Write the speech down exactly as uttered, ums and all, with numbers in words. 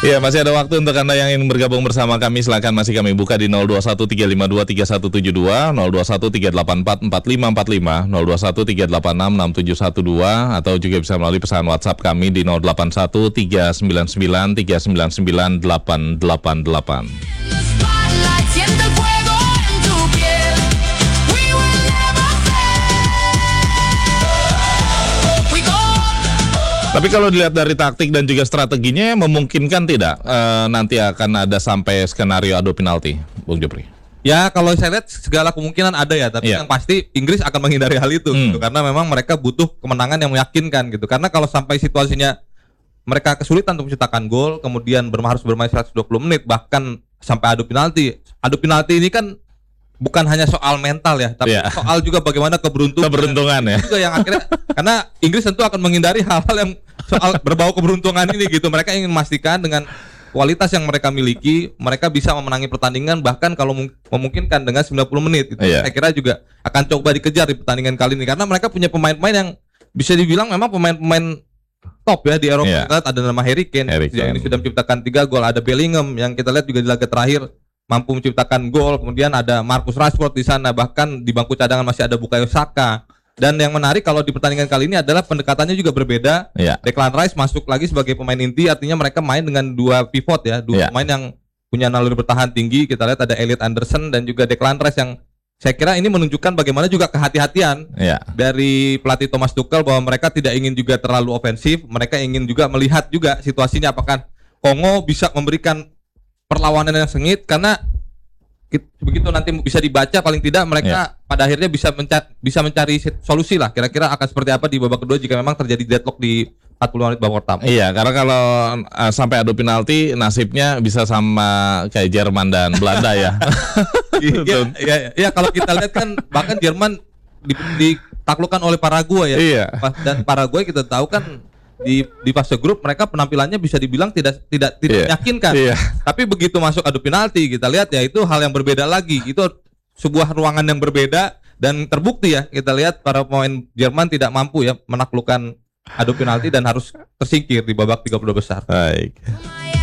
Ya, masih ada waktu untuk Anda yang ingin bergabung bersama kami. Silakan, masih kami buka di nol dua satu tiga lima dua tiga satu tujuh dua, nol dua satu tiga delapan empat empat lima empat lima, nol dua satu tiga delapan enam enam tujuh satu dua, atau juga bisa melalui pesan WhatsApp kami di nol delapan satu tiga sembilan sembilan tiga sembilan sembilan delapan delapan delapan. Tapi kalau dilihat dari taktik dan juga strateginya, memungkinkan tidak e, nanti akan ada sampai skenario adu penalti, Bung Jupri? Ya, kalau saya lihat segala kemungkinan ada ya, tapi yeah. yang pasti Inggris akan menghindari hal itu, hmm. gitu, karena memang mereka butuh kemenangan yang meyakinkan, gitu. Karena kalau sampai situasinya mereka kesulitan untuk menciptakan gol, kemudian harus bermain seratus dua puluh menit, bahkan sampai adu penalti. Adu penalti ini kan bukan hanya soal mental ya, tapi yeah. soal juga bagaimana keberuntungan. Keberuntungan ya. Juga yang akhirnya, karena Inggris tentu akan menghindari hal-hal yang soal berbau keberuntungan ini, gitu. Mereka ingin memastikan dengan kualitas yang mereka miliki, mereka bisa memenangi pertandingan, bahkan kalau memungkinkan dengan sembilan puluh menit. Itu yeah. saya kira juga akan coba dikejar di pertandingan kali ini, karena mereka punya pemain-pemain yang bisa dibilang memang pemain-pemain top ya di Eropa. Yeah. Kita lihat ada nama Harry Kane, Harry Kane yang ini sudah menciptakan tiga gol, ada Bellingham yang kita lihat juga di laga terakhir mampu menciptakan gol, kemudian ada Marcus Rashford di sana, bahkan di bangku cadangan masih ada Bukayo Saka. Dan yang menarik kalau di pertandingan kali ini adalah pendekatannya juga berbeda. Yeah. Declan Rice masuk lagi sebagai pemain inti, artinya mereka main dengan dua pivot ya, dua yeah. pemain yang punya naluri bertahan tinggi. Kita lihat ada Elliot Anderson dan juga Declan Rice yang saya kira ini menunjukkan bagaimana juga kehati-hatian yeah. dari pelatih Thomas Tuchel, bahwa mereka tidak ingin juga terlalu ofensif, mereka ingin juga melihat juga situasinya apakah Kongo bisa memberikan perlawanan yang sengit, karena begitu nanti bisa dibaca paling tidak mereka yeah. pada akhirnya bisa mencari, bisa mencari solusi lah, kira-kira akan seperti apa di babak kedua jika memang terjadi deadlock di empat puluh menit babak pertama. Iya, karena kalau uh, sampai adu penalti nasibnya bisa sama kayak Jerman dan Belanda ya. Iya, iya, iya, kalau kita lihat kan bahkan Jerman ditaklukkan oleh Paraguay ya. Iya. Dan Paraguay kita tahu kan di di fase grup mereka penampilannya bisa dibilang tidak tidak tidak yeah. meyakinkan. Yeah. Tapi begitu masuk adu penalti kita lihat ya itu hal yang berbeda lagi. Itu sebuah ruangan yang berbeda dan terbukti ya, kita lihat para pemain Jerman tidak mampu ya menaklukkan adu penalti dan harus tersingkir di babak tiga puluh dua besar. Baik.